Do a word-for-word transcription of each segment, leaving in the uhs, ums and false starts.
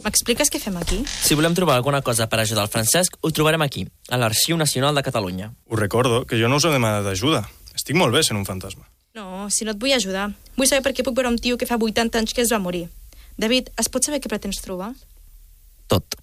M'expliques què fem aquí? Si volem trobar alguna cosa per ajudar el Francesc, ho trobarem aquí, a l'Arxiu Nacional de Catalunya. Us recordo que jo no us he demanat ajuda. Estic molt bé sent un fantasma. No, si no et vull ajudar. Vull saber per què puc veure un tio que fa vuitanta anys que es va morir. David, es pot saber què pretens trobar? Tot.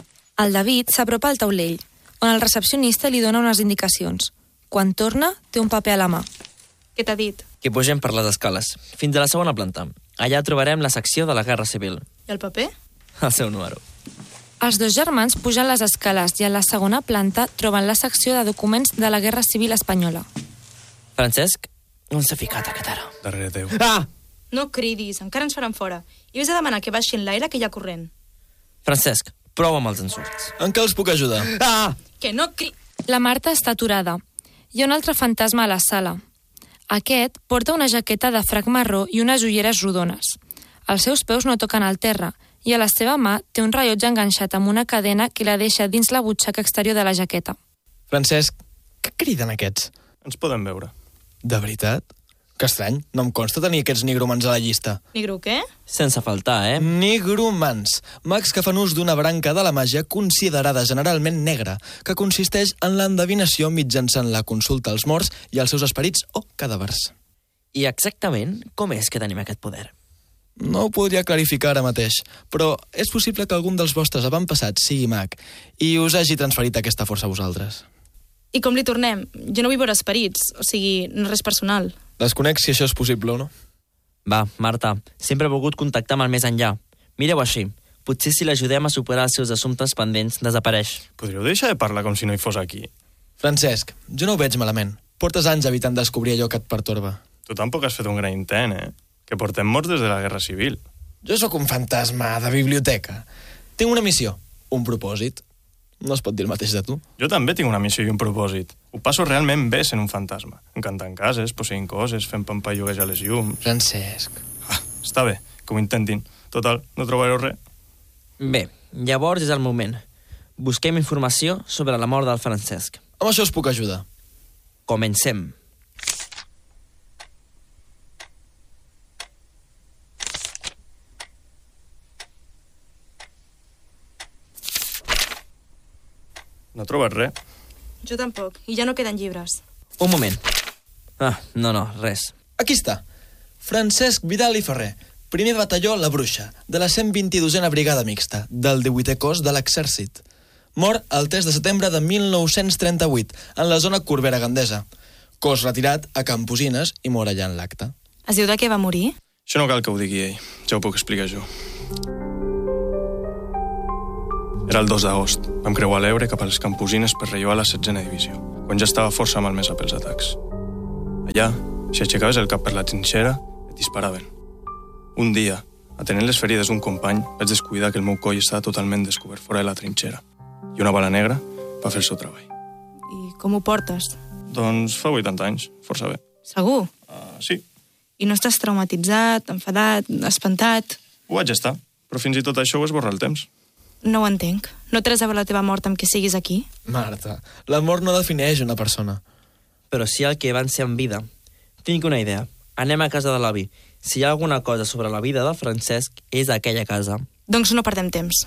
El David s'apropa al taulell, on el recepcionista li dona unes indicacions. Quan torna, té un paper a la mà. Què t'ha dit? Que pugem per les escales, fins a la segona planta. Allà trobarem la secció de la Guerra Civil. I el paper? El seu número. Els dos germans pugen les escales i a la segona planta troben la secció de documents de la Guerra Civil Espanyola. Francesc, on s'ha ficat aquest ara? Darrere teu. Ah! No cridis, encara ens faran fora. I vés a demanar que baixin l'aire que hi ha corrent. Francesc, prova amb els ensurts. En què els puc ajudar? Ah! Que no cri... La Marta està aturada. Hi ha un altre fantasma a la sala. Aquest porta una jaqueta de frac marró i unes ulleres rodones. Els seus peus no toquen al terra i a la seva mà té un rellotge enganxat amb una cadena que la deixa dins la butxaca exterior de la jaqueta. Francesc, què criden aquests? Ens podem veure. De veritat? Que estrany, no em consta tenir aquests nigromans a la llista. Nigro què? Sense faltar, eh? Nigromans, mags que fan ús d'una branca de la màgia considerada generalment negra, que consisteix en l'endevinació mitjançant la consulta als morts i als seus esperits o cadàvers. I exactament com és que tenim aquest poder? No ho podria clarificar ara mateix, però és possible que algun dels vostres avantpassats sigui mag i us hagi transferit aquesta força a vosaltres. I com li tornem? Jo no vull veure esperits, o sigui, no és res personal. Desconec si això és possible o no. Va, Marta, sempre he volgut contactar amb el més enllà. Mireu així, potser si l'ajudem a superar els seus assumptes pendents, desapareix. Podríeu deixar de parlar com si no hi fos aquí? Francesc, jo no ho veig malament. Portes anys evitant descobrir allò que et pertorba. Tu tampoc has fet un gran intent, eh? Que portem morts des de la Guerra Civil. Jo sóc un fantasma de biblioteca. Tinc una missió, un propòsit. No es pot dir el mateix de tu. Jo també tinc una missió i un propòsit. Ho passo realment bé sent un fantasma. Encantant cases, posseint coses, fent pampalluguejar les llums... Francesc... Ah, està bé, que ho intentin. Total, no trobareu res. Bé, llavors és el moment. Busquem informació sobre la mort del Francesc. Amb això us puc ajudar. Comencem. No he trobat res. Jo tampoc, i ja no queden llibres. Un moment. Ah, no, no, res. Aquí està. Francesc Vidal i Ferrer, primer batalló La Bruixa, de la cent vint-i-dosena Brigada Mixta, del divuitè cos de l'Exèrcit. Mort el tres de setembre de mil nou-cents trenta-vuit, en la zona Corbera Gandesa. Cos retirat a Camposines i mor allà en l'acte. Es diu de què va morir? Això no cal que ho digui ell. Ja ho puc explicar jo. Era el dos d'agost. Vam creuar l'Ebre cap a les Camposines per relloar la setzena divisió, quan ja estava força malmesa pels atacs. Allà, si aixecaves el cap per la trinxera, et disparaven. Un dia, atenent les ferides d'un company, vaig descuidar que el meu coll estava totalment descobert fora de la trinxera, i una bala negra va fer el seu treball. I com ho portes? Doncs fa vuitanta anys, força bé. Segur? Uh, sí, I no estàs traumatitzat, enfadat, espantat? ho vaig estar, però fins i tot això ho esborra el temps. No ho entenc. No té res a veure la teva mort amb que siguis aquí? Marta, la mort no defineix una persona. Però sí el que van ser en vida. Tinc una idea. Anem a casa de l'avi. Si hi ha alguna cosa sobre la vida del Francesc, és a aquella casa. Doncs no perdem temps.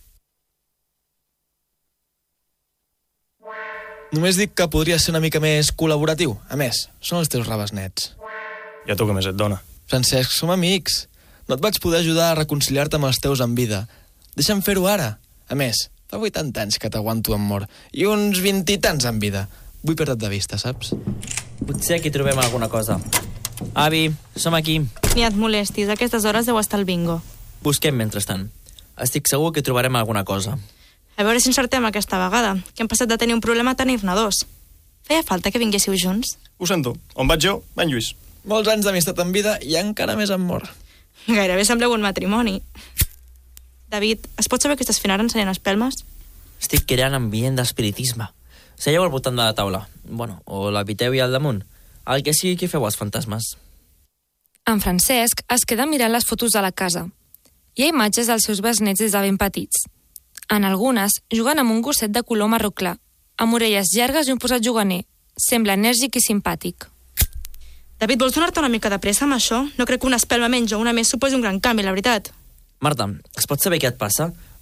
Només dic que podria ser una mica més col·laboratiu. A més, són els teus raves nets. I a tu què més et dona? Francesc, som amics. No et vaig poder ajudar a reconciliar-te amb els teus en vida. Deixa'm fer-ho ara. A més, fa vuitanta anys que t'aguanto en mort i uns vint i tants en vida. Vull perdre't de vista, saps? Potser aquí trobem alguna cosa. Avi, som aquí. Ni et molestis, a aquestes hores deu estar el bingo. Busquem mentrestant. Estic segur que trobarem alguna cosa. A veure si encertem aquesta vegada, que hem passat de tenir un problema a tenir-ne dos. Feia falta que vinguéssiu junts? Ho sento. On vaig jo, va en Lluís. Molts anys d'amistat en vida i encara més en mort. Gairebé sembleu un matrimoni. David, es pot saber què estàs fent ara ensenyant espelmes? Estic creant ambient d'espiritisme. Seieu al voltant de la taula. Bueno, o l'habiteu i al damunt. El que sigui que feu els fantasmes. En Francesc es queda mirant les fotos de la casa. Hi ha imatges dels seus besnets des de ben petits. En algunes, juguen amb un gosset de color marró clar, amb orelles llargues i un posat juganer. Sembla enèrgic i simpàtic. David, vols donar-te una mica de pressa amb això? No crec que una espelma menys o una més suposi un gran canvi, la veritat. Marta, es pot saber què et passa?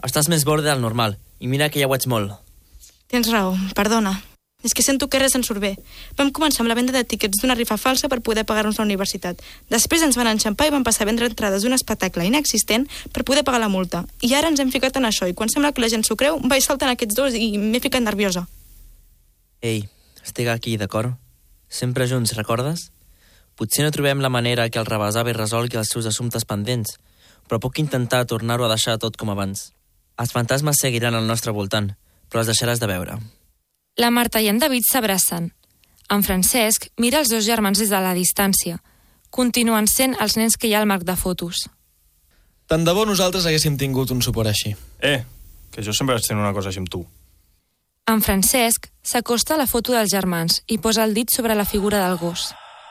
Estàs més borde del normal, i mira que ja ho ets molt. Tens raó, perdona. És que sento que res ens surt bé. Vam començar amb la venda de tíquets d'una rifa falsa per poder pagar-nos la universitat. Després ens van enxampar i van passar a vendre entrades d'un espectacle inexistent per poder pagar la multa. I ara ens hem ficat en això, i quan sembla que la gent s'ho creu, vaig saltant aquests dos i m'he ficat nerviosa. Ei, estic aquí, d'acord? Sempre junts, recordes? Potser no trobem la manera que el rebesavi resolgui els seus assumptes pendents, però puc intentar tornar-ho a deixar tot com abans. Els fantasmes seguiran al nostre voltant, però els deixaràs de veure. La Marta i en David s'abracen. En Francesc mira els dos germans des de la distància. Continuen sent els nens que hi ha al marc de fotos. Tant de bo nosaltres haguéssim tingut un suport així. Eh, que jo sempre vaig tenir una cosa així amb tu. En Francesc s'acosta a la foto dels germans i posa el dit sobre la figura del gos.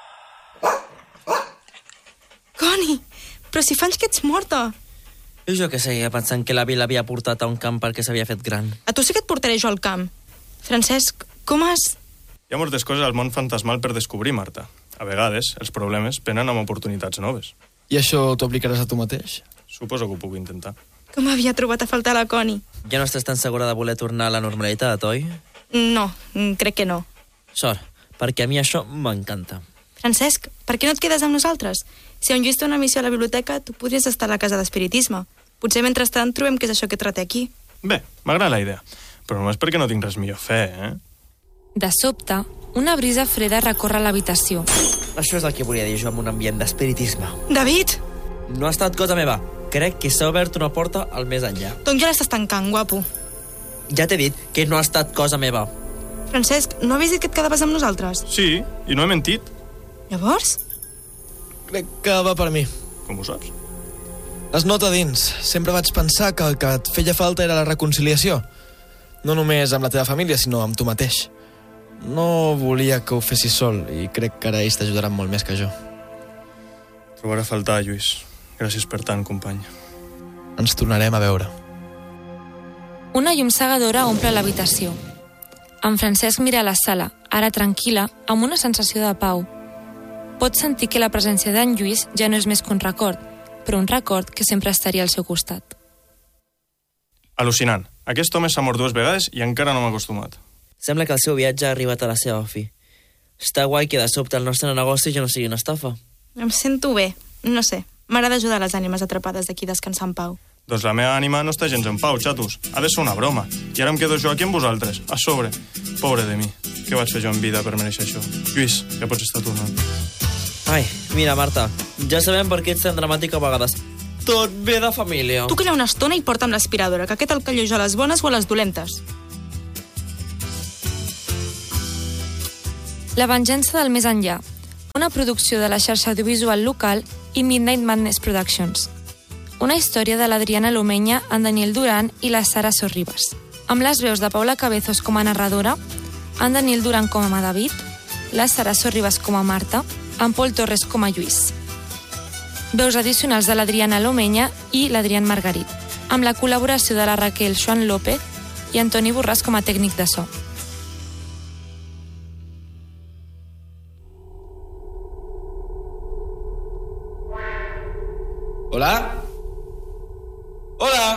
Connie, però si fa anys que ets morta. I jo que seguia pensant que l'avi l'havia portat a un camp perquè s'havia fet gran. A tu sí que et portaré jo al camp. Francesc, com has... Hi ha moltes coses al món fantasmal per descobrir, Marta. A vegades, els problemes venen amb oportunitats noves. I això t'ho aplicaràs a tu mateix? Suposo que ho puc intentar. Com havia trobat a faltar la Connie? Ja no estàs tan segura de voler tornar a la normalitat, oi? No, crec que no. Sort, perquè a mi això m'encanta. Francesc, per què no et quedes amb nosaltres? Si en Lluís té una missió a la biblioteca, tu podries estar a la casa d'espiritisme. Potser mentrestant trobem què és això que et reté aquí. Bé, m'agrada la idea, però només perquè no tinc res millor a fer, eh? De sobte, una brisa freda recorre l'habitació. Això és el que volia dir jo amb un ambient d'espiritisme. David! No ha estat cosa meva. Crec que s'ha obert una porta al més enllà. Doncs ja l'estàs tancant, guapo. Ja t'he dit que no ha estat cosa meva. Francesc, no havies dit que et quedaves amb nosaltres? Sí, i no he mentit. Llavors? Crec que va per mi. Com ho saps? Es nota dins. Sempre vaig pensar que el que et feia falta era la reconciliació. No només amb la teva família, sinó amb tu mateix. No volia que ho fessis sol i crec que ara ells t'ajudaran molt més que jo. Trobarà a faltar, Lluís. Gràcies per tant, company. Ens tornarem a veure. Una llum cegadora omple l'habitació. En Francesc mira la sala, ara tranquil·la, amb una sensació de pau. Pot sentir que la presència d'en Lluís ja no és més que un record, però un record que sempre estaria al seu costat. Al·lucinant. Aquest home s'ha mort dues vegades i encara no m'ha acostumat. Sembla que el seu viatge ha arribat a la seva fi. Està guai que de sobte el nostre negoci ja no sigui una estafa. Em sento bé. No sé. M'agrada ajudar les ànimes atrapades d'aquí descansar en pau. Doncs la meva ànima no està gens en pau, xatos. Ha de ser una broma. I ara em quedo jo aquí amb vosaltres, a sobre. Pobre de mi. Què vaig fer jo en vida per mereixer això? Lluís, ja pots estar tornant. Ai, mira, Marta, ja sabem per què ets tan dramàtica a vegades. Tot ve de família. Tu calla una estona i porta'm l'aspiradora, que aquest el callo jo a les bones o a les dolentes. La venjança del més enllà. Una producció de la xarxa audiovisual local i Midnight Madness Productions. Una història de l'Adriana Lomenya, en Daniel Duran i la Sara Sorribas. Amb les veus de Paula Cabezos com a narradora, en Daniel Duran com a David, la Sara Sorribas com a Marta, en Pol Torres com a Lluís. Veus addicionals de l'Adriana Lomenya i l'Adrián Margarit, amb la col·laboració de la Raquel Joan López i Antoni Borràs com a tècnic de so. Hola? Hola?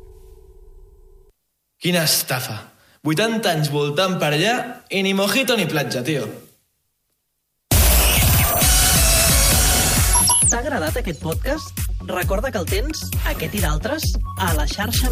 Quina estafa. vuitanta anys voltant per allà i ni mojito ni platja, tio. T'ha agradat aquest podcast? Recorda que el tens, aquest i d'altres, a la xarxa